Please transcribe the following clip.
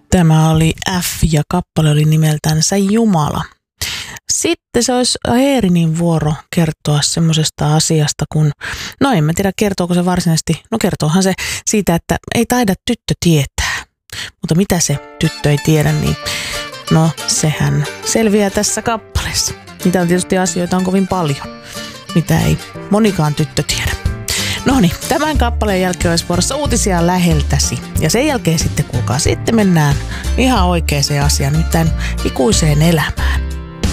Tämä oli F ja kappale oli nimeltänsä Jumala. Sitten se olisi Eerinin vuoro kertoa semmoisesta asiasta, kun, no en mä tiedä kertooko se varsinaisesti, no kertoohan se siitä, että ei taida tyttö tietää. Mutta mitä se tyttö ei tiedä, niin no sehän selviää tässä kappaleessa. Niitä on tietysti asioita on kovin paljon, mitä ei monikaan tyttö tiedä. No niin, tämän kappaleen jälkeen olisi vuorossa uutisia läheltäsi. Ja sen jälkeen sitten kuulkaa, sitten mennään ihan oikeaan asiaan, nimittäin ikuiseen elämään.